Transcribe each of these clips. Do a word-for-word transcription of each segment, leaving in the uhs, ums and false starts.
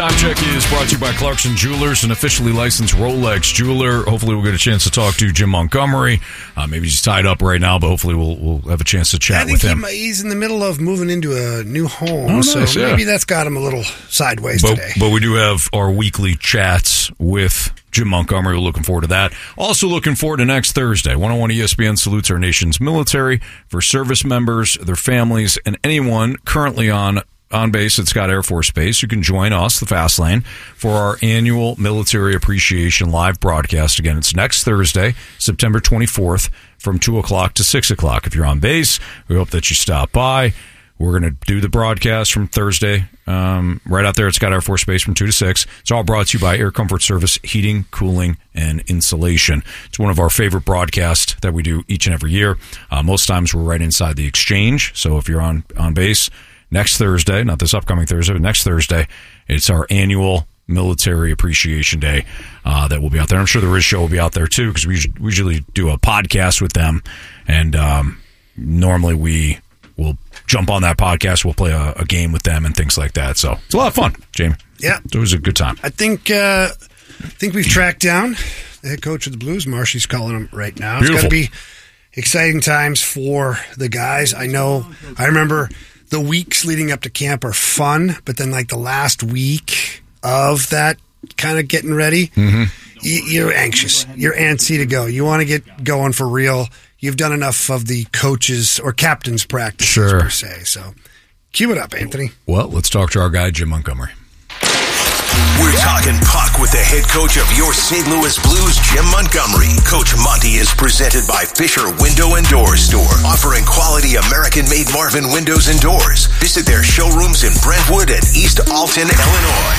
Time check is brought to you by Clarkson Jewelers, an officially licensed Rolex jeweler. Hopefully we'll get a chance to talk to Jim Montgomery. Uh, maybe he's tied up right now, but hopefully we'll we'll have a chance to chat I think with him. He, he's in the middle of moving into a new home, Oh, nice, so yeah. maybe that's got him a little sideways But, today. but we do have our weekly chats with Jim Montgomery. We're looking forward to that. Also looking forward to next Thursday. one oh one E S P N salutes our nation's military for service members, their families, and anyone currently on on base at Scott Air Force Base. You can join us, the Fast Lane, for our annual Military Appreciation live broadcast. Again, it's next Thursday, September twenty-fourth, from two o'clock to six o'clock. If you're on base, we hope that you stop by. We're going to do the broadcast from Thursday, um, right out there at Scott Air Force Base from two to six. It's all brought to you by Air Comfort Service, Heating, Cooling, and Insulation. It's one of our favorite broadcasts that we do each and every year. Uh, most times we're right inside the exchange, so if you're on, on base, next Thursday, not this upcoming Thursday, but next Thursday, it's our annual Military Appreciation Day uh, that will be out there. I'm sure the Riz Show will be out there too, because we usually, we usually do a podcast with them, and um, normally we will jump on that podcast. We'll play a, a game with them and things like that. So it's a lot of fun, Jamie. Yeah, it was a good time. I think uh, I think we've tracked down the head coach of the Blues. Marshy's calling him right now. Beautiful. It's going to be exciting times for the guys. I know. I remember. The weeks leading up to camp are fun, but then like the last week of that kind of getting ready, mm-hmm. you're anxious. You're antsy to go. You want to get going for real. You've done enough of the coaches or captains practices, sure. per se. So cue it up, Anthony. Well, let's talk to our guy, Jim Montgomery. We're talking puck with the head coach of your Saint Louis Blues, Jim Montgomery. Coach Monty is presented by Fisher Window and Door Store, offering quality American-made Marvin windows and doors. Visit their showrooms in Brentwood and East Alton, Illinois.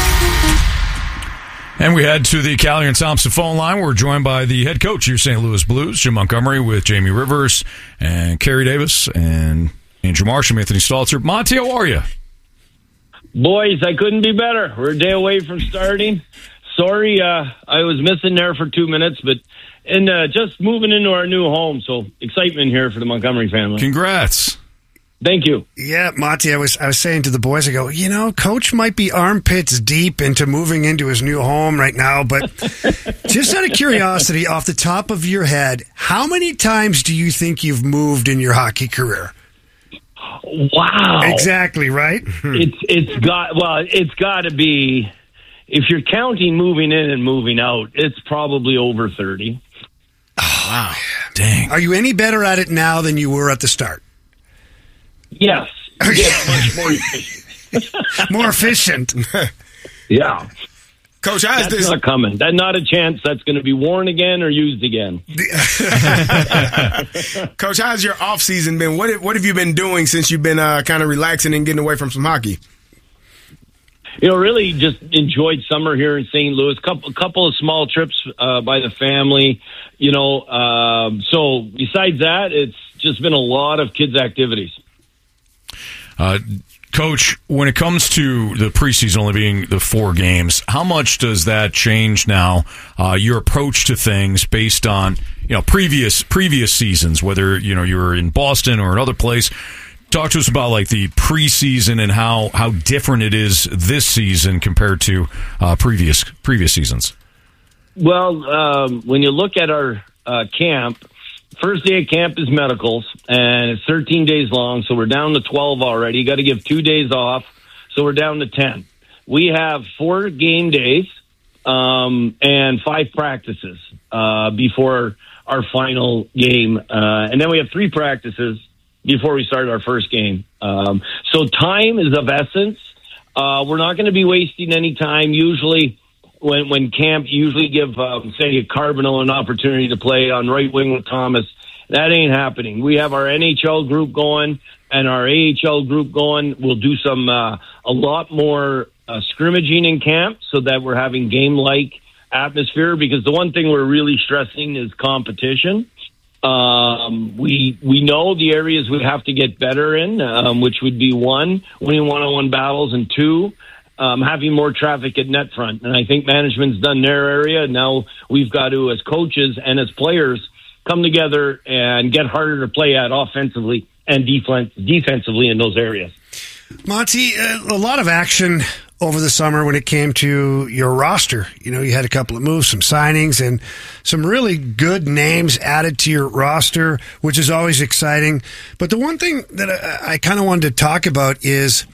And we head to the Callier and Thompson phone line. We're joined by the head coach of your Saint Louis Blues, Jim Montgomery, with Jamie Rivers and Kerry Davis and Andrew Marsh and Anthony Stalter. Monty, how are you? Boys, I couldn't be better. We're a day away from starting. Sorry, uh, I was missing there for two minutes, but and uh, just moving into our new home. So excitement here for the Montgomery family. Congrats. Thank you. Yeah, Monty, I was I was saying to the boys, I go, you know, Coach might be armpits deep into moving into his new home right now, but just out of curiosity, off the top of your head, how many times do you think you've moved in your hockey career? Wow. Exactly, right? It's it's got well, it's got to be, if you're counting moving in and moving out, it's probably over thirty. Oh, wow. Dang. Are you any better at it now than you were at the start? Yes. You get much more efficient. More efficient. Yeah. Coach, how's That's this? not coming. That's not a chance that's going to be worn again or used again. Coach, how's your off season been? What have, what have you been doing since you've been uh, kind of relaxing and getting away from some hockey? You know, really just enjoyed summer here in Saint Louis. Couple, couple of small trips uh, by the family. You know, um, so besides that, it's just been a lot of kids' activities. Uh, Coach, when it comes to the preseason only being the four games, how much does that change now, uh, your approach to things based on, you know, previous previous seasons, whether, you know, you were in Boston or another place? Talk to us about, like, the preseason and how, how different it is this season compared to uh, previous previous seasons. Well, um, when you look at our uh, camp, first day of camp is medicals, and it's thirteen days long, so we're down to twelve already. You got to give two days off, so we're down to ten. We have four game days um, and five practices uh, before our final game, uh, and then we have three practices before we start our first game. Um, so time is of essence. Uh, we're not going to be wasting any time. Usually, when when camp usually give, um, say, a Carbonell an opportunity to play on right wing with Thomas. That ain't happening. We have our N H L group going and our A H L group going. We'll do some uh, a lot more uh, scrimmaging in camp so that we're having game-like atmosphere, because the one thing we're really stressing is competition. Um, we we know the areas we have to get better in, um, which would be one, winning one-on-one battles, and two, Um, having more traffic at net front. And I think management's done their area. Now we've got to, as coaches and as players, come together and get harder to play at offensively and defense, defensively in those areas. Monty, uh, a lot of action over the summer when it came to your roster. You know, you had a couple of moves, some signings, and some really good names added to your roster, which is always exciting. But the one thing that I, I kind of wanted to talk about is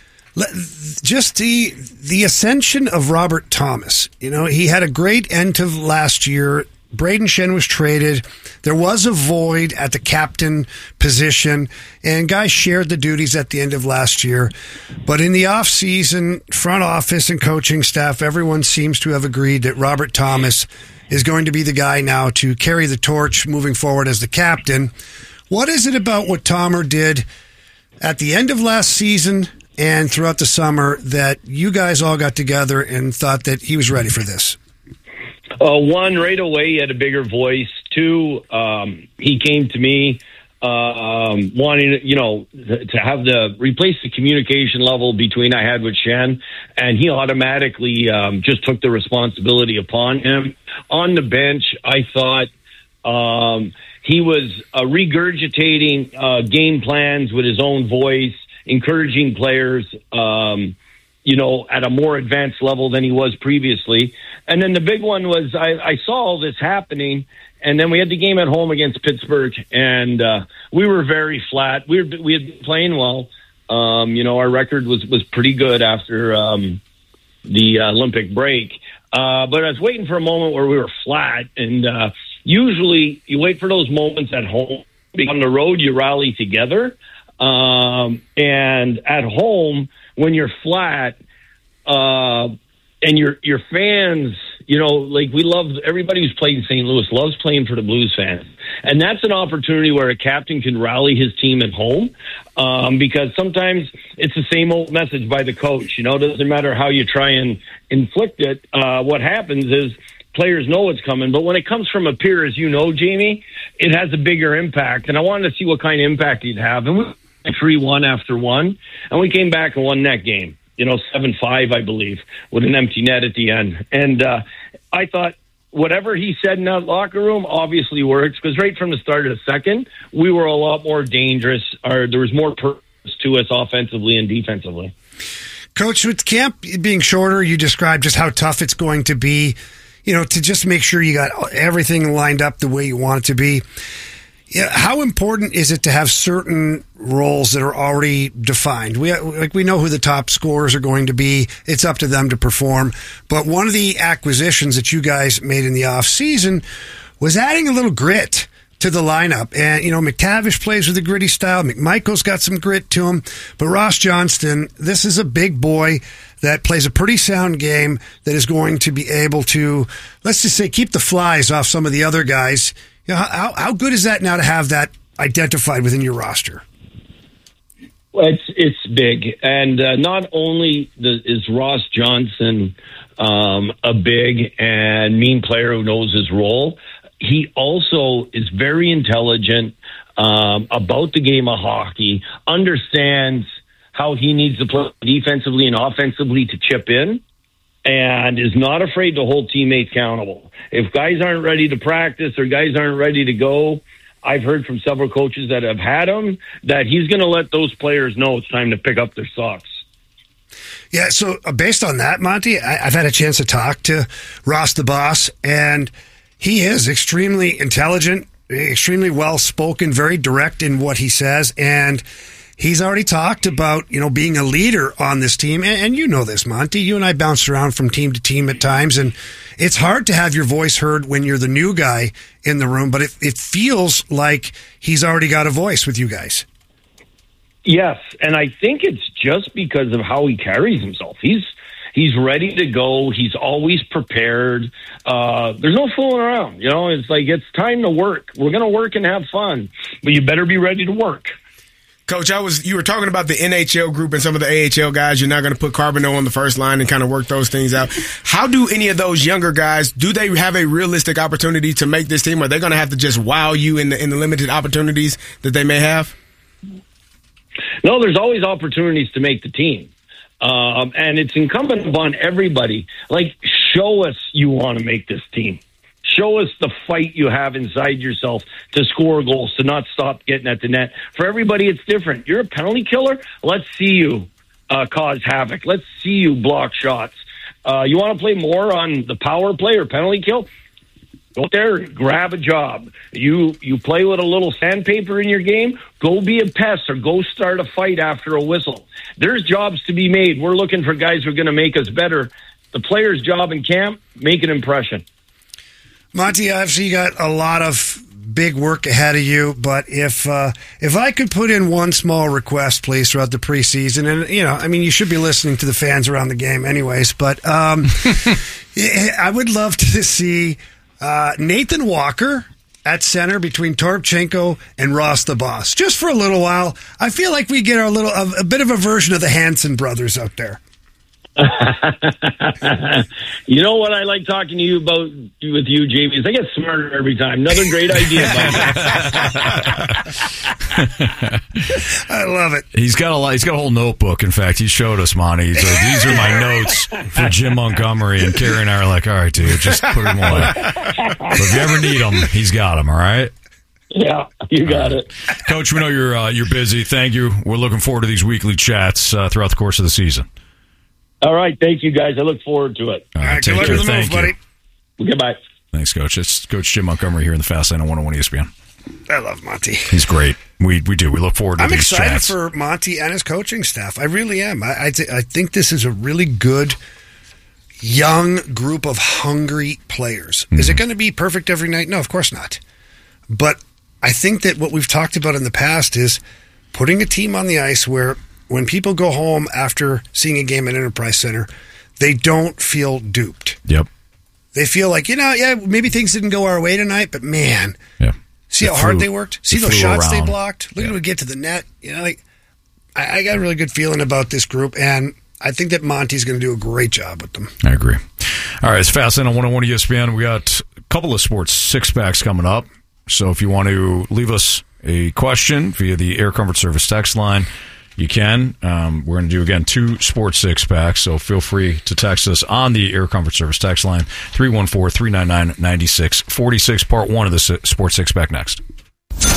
just the the ascension of Robert Thomas. You know, he had a great end to last year. Braden Shen was traded. There was a void at the captain position, and guys shared the duties at the end of last year. But in the offseason, front office and coaching staff, everyone seems to have agreed that Robert Thomas is going to be the guy now to carry the torch moving forward as the captain. What is it about what Tomer did at the end of last season and throughout the summer that you guys all got together and thought that he was ready for this? Uh, one, right away, he had a bigger voice. Two, um, he came to me um, wanting, you know, to have the replace the communication level between I had with Shen, and he automatically um, just took the responsibility upon him. On the bench, I thought um, he was uh, regurgitating uh, game plans with his own voice, encouraging players, um, you know, at a more advanced level than he was previously. And then the big one was I, I saw all this happening, and then we had the game at home against Pittsburgh, and uh, we were very flat. We were, we had been playing well. Um, you know, our record was, was pretty good after um, the Olympic break. Uh, but I was waiting for a moment where we were flat, and uh, usually you wait for those moments at home. On the road, you rally together. Um, and at home, when you're flat, uh, and your your fans, you know, like we love everybody who's played in Saint Louis loves playing for the Blues fans, and that's an opportunity where a captain can rally his team at home, um, because sometimes it's the same old message by the coach. You know, it doesn't matter how you try and inflict it. Uh, what happens is players know it's coming, but when it comes from a peer, as you know, Jamie, it has a bigger impact. And I wanted to see what kind of impact he'd have, and we went three one after one, and we came back and won that game. You know, seven five, I believe, with an empty net at the end. And uh, I thought whatever he said in that locker room obviously works, because right from the start of the second, we were a lot more dangerous, or there was more purpose to us offensively and defensively. Coach, with camp being shorter, you described just how tough it's going to be, you know, to just make sure you got everything lined up the way you want it to be. Yeah, how important is it to have certain roles that are already defined? We like we know who the top scorers are going to be. It's up to them to perform. But one of the acquisitions that you guys made in the offseason was adding a little grit to the lineup. And, you know, McTavish plays with a gritty style. McMichael's got some grit to him. But Ross Johnston, this is a big boy that plays a pretty sound game that is going to be able to, let's just say, keep the flies off some of the other guys. You know, how, how good is that now to have that identified within your roster? Well, it's it's big, and uh, not only the, is Ross Johnston um, a big and mean player who knows his role, he also is very intelligent um, about the game of hockey, understands how he needs to play defensively and offensively to chip in, and is not afraid to hold teammates accountable. If guys aren't ready to practice or guys aren't ready to go, I've heard from several coaches that have had him that he's going to let those players know it's time to pick up their socks. Yeah, so uh, based on that, Monty, I, I've had a chance to talk to Ross the boss, and he is extremely intelligent, extremely well-spoken, very direct in what he says, and he's already talked about, you know, being a leader on this team. And, and you know this, Monty. You and I bounce around from team to team at times, and it's hard to have your voice heard when you're the new guy in the room, but it, it feels like he's already got a voice with you guys. Yes, and I think it's just because of how he carries himself. He's he's ready to go. He's always prepared. Uh, there's no fooling around. You know, it's like it's time to work. We're going to work and have fun, but you better be ready to work. Coach, I was you were talking about the N H L group and some of the A H L guys. You're not going to put Carbonneau on the first line and kind of work those things out. How do any of those younger guys, do they have a realistic opportunity to make this team? Or are they going to have to just wow you in the in the limited opportunities that they may have? No, there's always opportunities to make the team. Um, and it's incumbent upon everybody. Like, show us you want to make this team. Show us the fight you have inside yourself to score goals, to not stop getting at the net. For everybody, it's different. You're a penalty killer? Let's see you uh, cause havoc. Let's see you block shots. Uh, you want to play more on the power play or penalty kill? Go out there, grab a job. You you play with a little sandpaper in your game, go be a pest or go start a fight after a whistle. There's jobs to be made. We're looking for guys who are going to make us better. The player's job in camp, make an impression. Monty, obviously you got a lot of big work ahead of you, but if uh, if I could put in one small request, please, throughout the preseason, and, you know, I mean, you should be listening to the fans around the game anyways, but um, I would love to see uh, Nathan Walker at center between Toropchenko and Ross the Boss, just for a little while. I feel like we get our little a, a bit of a version of the Hanson brothers out there. You know what I like talking to you about with you, Jamie, is I get smarter every time. Another great idea. I love it. He's got a lot, he's got a whole notebook. In fact, he showed us, Monty. He's like, these are my notes for Jim Montgomery, and Carrie and I are like, all right, dude, just put them away. But if you ever need them, he's got them. All right. Yeah, you got right. it, Coach. We know you're uh, you're busy. Thank you. We're looking forward to these weekly chats uh, throughout the course of the season. All right. Thank you, guys. I look forward to it. All right. All right, Take good luck care. with the Thank move, you. buddy. Goodbye. Thanks, Coach. It's Coach Jim Montgomery here in the Fast Lane on one oh one E S P N. I love Monty. He's great. We we do. We look forward to I'm these excited chats. for Monty and his coaching staff. I really am. I I, th- I think this is a really good young group of hungry players. Mm-hmm. Is it going to be perfect every night? No, of course not. But I think that what we've talked about in the past is putting a team on the ice where when people go home after seeing a game at Enterprise Center, they don't feel duped. Yep. They feel like, you know, yeah, maybe things didn't go our way tonight, but man, yeah. see They how flew- hard they worked? See they those flew shots around. they blocked? Look Yeah. at them get to the net. You know, like I, I got a really good feeling about this group, and I think that Monty's going to do a great job with them. I agree. All right, it's Fast Lane on one oh one E S P N. We got a couple of sports six-packs coming up. So if you want to leave us a question via the Air Comfort Service text line, you can. Um, we're going to do, again, two sports six-packs, so feel free to text us on the Air Comfort Service text line, three one four, three nine nine, nine six four six, part one of the sports six-pack next.